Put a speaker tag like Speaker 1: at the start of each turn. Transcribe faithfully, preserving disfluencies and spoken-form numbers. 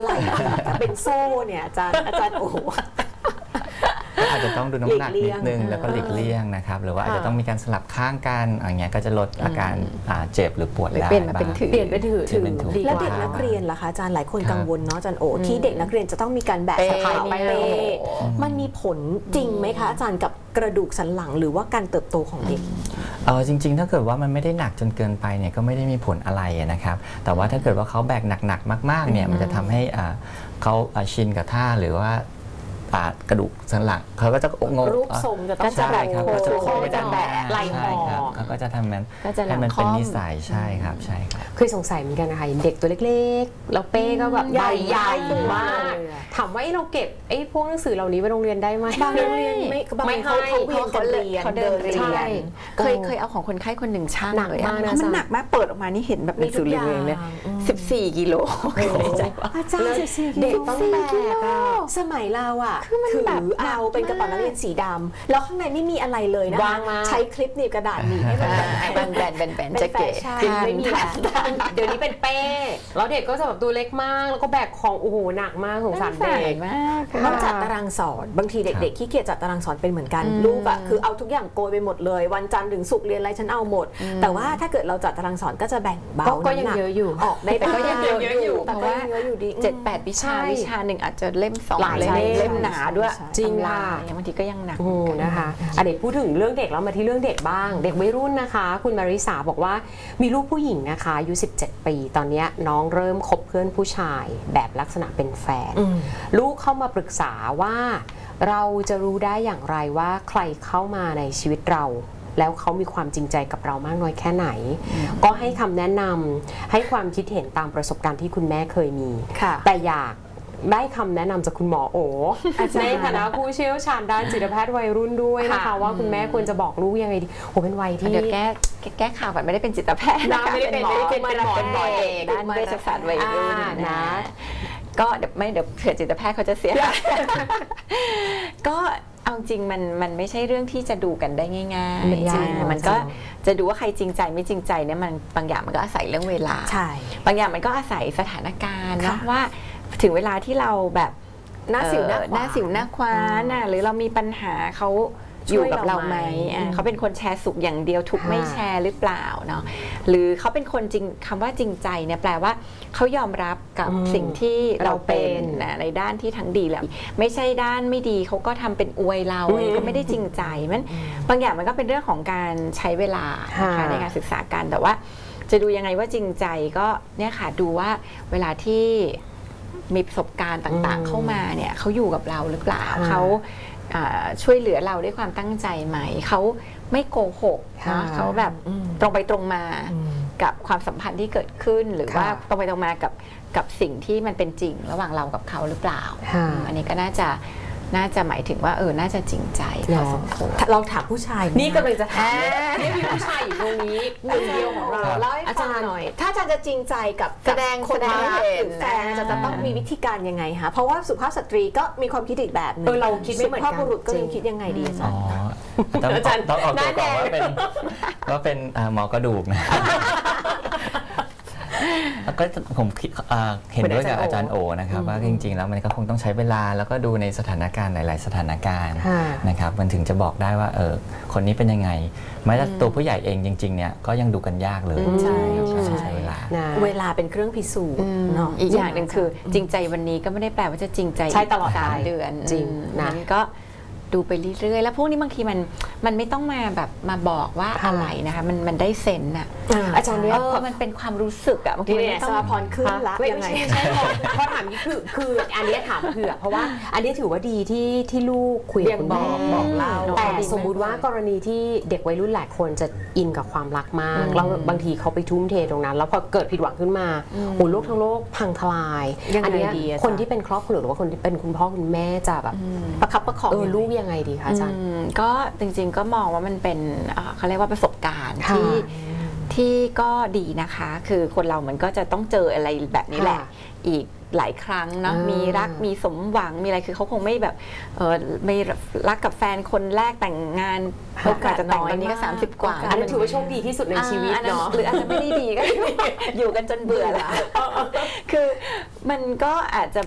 Speaker 1: อะไรจะเป็นโซ่เนี่ยอาจารย์อาจารย์โอ้
Speaker 2: อาจจะต้องดูน้ำหนักนิดนึงแล้วก็หลีกเลี่ยงนะครับหรือว่าอาจจะต้องมีการสลับข้างกันอย่างเงี้ยก็จะลดอาการเจ็บหรือปวดได้
Speaker 3: เปลี่ยนมาเป็นถือ
Speaker 1: เปลี่ยนเป็นถือ
Speaker 2: แล้ว
Speaker 1: เด็กนักเรียนล่ะคะอาจารย์หลายคนกังวลเนาะอาจารย์โอที่เด็กนักเรียนจะต้องมีการแบกสะพายเป้มันมีผลจริงไหมคะอาจารย์กับกระดูกสันหลังหรือว่าการเติบโตของเด็ก
Speaker 2: เออจริงๆถ้าเกิดว่ามันไม่ได้หนักจนเกินไปเนี่ยก็ไม่ได้มีผลอะไรนะครับแต่ว่าถ้าเกิดว่าเขาแบกหนักๆมากๆเนี่ยมันจะทำให้เขาชินกับท่าหรือว่ากระดูกสันหลังเขาก็จะงง
Speaker 1: รูปทรงจะต้องจะแบบ
Speaker 2: เขาจะโค้งจะแบะ
Speaker 1: ไหล่หอ
Speaker 2: เขาก็จะทำมันให้มันเป็นนิสัยใช่ครับใช่ครับ
Speaker 4: เคยสงสัยเหมือนกันนะคะเด็กตัวเล็กๆแล้วเป้ก็แบบใหญ่ใหญ่มากถามว่าเราเก็บไอ้พวกหนังสือเหล่านี้ไปโรงเรียนได้ไหม
Speaker 1: บางโรงเรียนไม่ไม่ให้เขาเวียนกันเรียน
Speaker 3: เขาเดินเรียนเคยเคยเอาของคนไข้คนหนึ่งช่างเลยมันหนักมากเปิดออกมานี่เห็นแบบหนังสือเรียนเลยสิบสี่กิโล
Speaker 1: อาจารย์สิบสี่กิโลเด็กต้องแบกสมัยเราอ่ะคือเอาเป็นกระเป๋านักเรียนสีดำแล้วข้างในไม่มีอะไรเลยนะใช้คลิปหนีบกระดาษหนีบให้
Speaker 3: มันแบนแบนแบนจะเก๋
Speaker 4: ไม่มีเดี๋ยวนี้เป็นเป้แล้วเด็กก็จะแบบตัวเล็กมากแล้วก็แบกของโอ้โหหนักมากสงสารเด็ก
Speaker 3: มาก
Speaker 1: ต้องจัดตารางสอนบางทีเด็กๆขี้เกียจจัดตารางสอนเป็นเหมือนกันลูกอ่ะคือเอาทุกอย่างโกยไปหมดเลยวันจันทร์ถึงศุกร์เรียนอะไรฉันเอาหมดแต่ว่าถ้าเกิดเราจัดตารางสอนก็จะแบ่งเบา
Speaker 4: ก็ยังเยอะอยู่
Speaker 1: ออกได้
Speaker 3: แต่ก็ยังเยอะอยู่
Speaker 1: เพราะว่า
Speaker 3: เจ็ดแปดวิชาวิชาหนึ่งอาจจะเล่มสองเล่มหนาด้วย
Speaker 4: จริงค่ะ
Speaker 3: บางทีก็ยังหนัก
Speaker 4: โอ้นะคะอันนี้พูดถึงเรื่องเด็กแล้วมาที่เรื่องเด็กบ้างเด็กวัยรุ่นนะคะคุณมาริสาบอกว่ามีลูกผู้หญิงนะคะอายุสิบเจ็ดปีตอนนี้น้องเริ่มคบเพื่อนผู้ชายแบบลักษณะเป็นแฟนลูกเข้ามาปรึกษาว่าเราจะรู้ได้อย่างไรว่าใครเข้ามาในชีวิตเราแล้วเขามีความจริงใจกับเรามากน้อยแค่ไหนก็ให้คำแนะนำให้ความคิดเห็นตามประสบการณ์ที่คุณแม่เคยมีแต่อยากได้คำแนะนำจากคุณหมอโอในฐานะผู้เชี่ยวชาญด้านจิตแพทย์วัยรุ่นด้วยนะคะว่าคุณแม่ควรจะบอกลูกยังไงดีโอ้เป็นวัยที่
Speaker 3: เดี๋ยวแก้แก้ข่าวแบบไม่ได้เป็นจิตแพทย์
Speaker 4: นะไม่ได้เป็นไม่ได้เป็นหมอ
Speaker 3: เป็นหมอเองด้านเวชศาสตร์วัยรุ่นนะก็เดี๋ยวไม่เดี๋ยวเผื่อจิตแพทย์เขาจะเสียก็เอาจริงมันมันไม่ใช่เรื่องที่จะดูกันได้ง่ายๆจริงมันก็จะดูว่าใครจริงใจไม่จริงใจเนี่ยมันบางอย่างมันก็อาศัยเรื่องเวลาบางอย่างมันก็อาศัยสถานการณ์นะว่าถึงเวลาที่เราแบบ
Speaker 1: หน้าสิวห
Speaker 3: น้าสิวหน้าคว้าน่ะหรือเรามีปัญหาเขาอยู่กับเราไหมเขาเป็นคนแชร์สุขอย่างเดียวทุกไม่แชร์หรือเปล่าเนาะหรือเขาเป็นคนจริงคำว่าจริงใจเนี่ยแปลว่าเขายอมรับกับสิ่งที่เราเป็นในด้านที่ทั้งดีแล้วไม่ใช่ด้านไม่ดีเขาก็ทำเป็นอวยเราก็ไม่ได้จริงใจมันบางอย่างมันก็เป็นเรื่องของการใช้เวลานะคะในการศึกษากันแต่ว่าจะดูยังไงว่าจริงใจก็เนี่ยค่ะดูว่าเวลาที่มีประสบการณ์ต่างๆเข้ามาเนี่ยเขาอยู่กับเราหรือเปล่าเขาช่วยเหลือเราด้วยความตั้งใจไหมเขาไม่โกหกนะเขาแบบตรงไปตรงมากับความสัมพันธ์ที่เกิดขึ้นหรือว่าตรงไปตรงมากับกับสิ่งที่มันเป็นจริงระหว่างเรากับเขาหรือเปล่าอันนี้ก็น่าจะน่าจะหมายถึงว่าเออน่าจะจริงใจพอสมควร
Speaker 1: เราถามผู้ชาย
Speaker 4: นี่กำลังจะถามนี่มีผู้ชายอยู่ตรงนี้หนึ่งเดียวของเรา
Speaker 1: เล่าให้ฟังหน่อยถ้าอาจารย์จะจริงใจกับ
Speaker 3: แสดง
Speaker 1: คนรักหรือแฟนจะต้องมีวิธีการยังไงคะเพราะว่าสุภาพสตรีก็มีความคิดอีกแบบนึง
Speaker 4: เราคิดไม่เหมือนกัน
Speaker 1: สุภาพบุรุษก็คิดยังไงดี
Speaker 2: อาจารย์ต้องออกตัวก่อนว่าเป็นว่าเป็นหมอกระดูกนะก็ผมเห็นด้วยกับอาจารย์โอนะครับว่าจริงๆแล้วมันก็คงต้องใช้เวลาแล้วก็ดูในสถานการณ์หลายๆสถานการณ์นะครับมันถึงจะบอกได้ว่าเออคนนี้เป็นยังไงแม้แต่ตัวผู้ใหญ่เองจริงๆเนี่ยก็ยังดูกันยากเลย
Speaker 1: ใช่
Speaker 2: ใช้เวลา
Speaker 1: เวลาเป็นเครื่องพิสูจน์เนาะ
Speaker 3: อีกอย่างหนึ่งคือจริงใจวันนี้ก็ไม่ได้แปลว่าจะจริงใจ
Speaker 4: ใช่ตลอด
Speaker 3: สามเดือน
Speaker 1: จริง
Speaker 3: นั้นก็ดูไปเรื่อยๆแล้วพวกนี้บางทีมันมันไม่ต้องมาแบบมาบอกว่าอะไรนะคะมันมันได้เซนน่ะ
Speaker 1: อาจารย์เนี่ย
Speaker 3: เพราะมันเป็นความรู้สึกอะบางที
Speaker 1: เนี่ยสมาพรขึ้นละ
Speaker 4: ยังไงใช่เพราะถามนี่คือคืออันนี้ถามเผื่อเพราะว่าอันนี้ถือว่าดีที่ที่ลูกคุยกับคุณแม่บอกเล่าแต่สมมุติว่ากรณีที่เด็กวัยรุ่นหลายคนจะอินกับความรักมากแล้วบางทีเขาไปทุ่มเทตรงนั้นแล้วพอเกิดผิดหวังขึ้นมาโอ้โลกทั้งโลกพังทลายอันนี้คนที่เป็นครอบครัวหรือว่าคนที่เป็นคุณพ่อคุณแม่จะแบบประคับประคองลูกยังไงดีคะอาจารย์
Speaker 3: ก็จริงๆก็มองว่ามันเป็นเขาเรียกว่าประสบการณ์ที่ที่ก็ดีนะคะคือคนเรามันก็จะต้องเจออะไรแบบนี้แหละอีกหลายครั้งเนาะมีรักมีสมหวังมีอะไรคือเขาคงไม่แบบเออไม่รักกับแฟนคนแรกแต่งงานโอกาสจะแต่งตอนนี้ก็สามสิบกว่า
Speaker 4: อันนั้นถือว่าโชคดีที่สุดในชีวิตเนาะ
Speaker 3: หรืออาจจะไม่ได้ดีก็อยู่กันจนเบื่อละคือมันก็อาจจะ